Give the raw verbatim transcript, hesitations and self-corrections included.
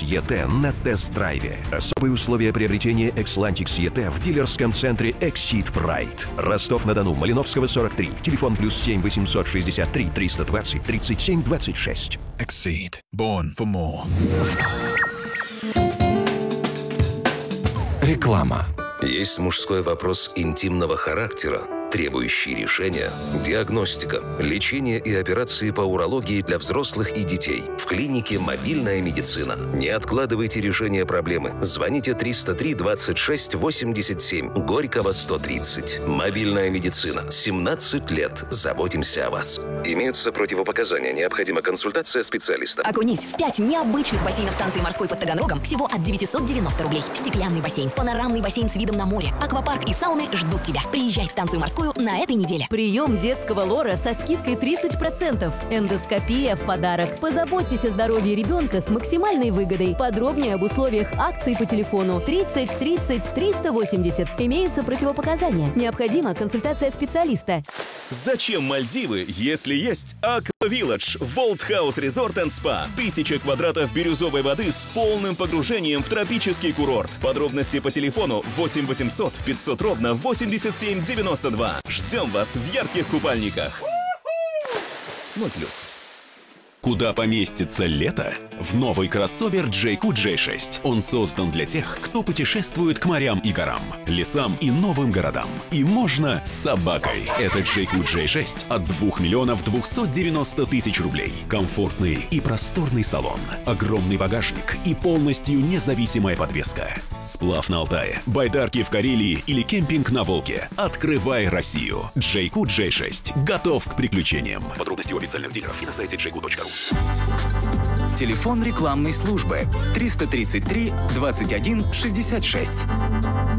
и ти на тест-драйве. Особые условия приобретения Xlantix и ти в дилерском центре Exit Pride. Ростов-на-Дону, Малиновского, сорок три. Телефон плюс семь восемьсот шестьдесят три триста двадцать тридцать семь двадцать шесть. Exceed. Born for more. Реклама. Есть мужской вопрос интимного характера, требующий решения, диагностика, лечение и операции по урологии для взрослых и детей. В клинике «Мобильная медицина». Не откладывайте решение проблемы. Звоните триста три двадцать шесть восемьдесят семь, Горького, сто тридцать. «Мобильная медицина». семнадцать лет. Заботимся о вас. Имеются противопоказания. Необходима консультация специалиста. Окунись в пять необычных бассейнов станции морской под Таганрогом всего от девятьсот девяносто рублей. Стеклянный бассейн, панорамный бассейн с видом на море, аквапарк и сауны ждут тебя. Приезжай в станцию морскую на этой неделе. Прием детского лора со скидкой тридцать процентов. Эндоскопия в подарок. Позаботьтесь о здоровье ребенка с максимальной выгодой. Подробнее об условиях акций по телефону тридцать тридцать триста восемьдесят. Имеются противопоказания. Необходима консультация специалиста. Зачем Мальдивы, если есть Aqua Village World House Resort and Spa? Тысяча квадратов бирюзовой воды с полным погружением в тропический курорт. Подробности по телефону восемь восемьсот пятьсот ровно восемьдесят семь девяносто два. Ждем вас в ярких купальниках. ноль плюс. Куда поместится лето? В новый кроссовер джей кью джей шесть. Он создан для тех, кто путешествует к морям и горам, лесам и новым городам. И можно с собакой. Это джей кью джей шесть от двух миллионов двухсот девяноста тысяч рублей. Комфортный и просторный салон, огромный багажник и полностью независимая подвеска. Сплав на Алтае, байдарки в Карелии или кемпинг на Волге. Открывай Россию. джей кью джей шесть. Готов к приключениям. Подробности у официальных дилеров и на сайте джей кью точка ру. Телефон рекламной службы триста тридцать три двадцать один шестьдесят шесть.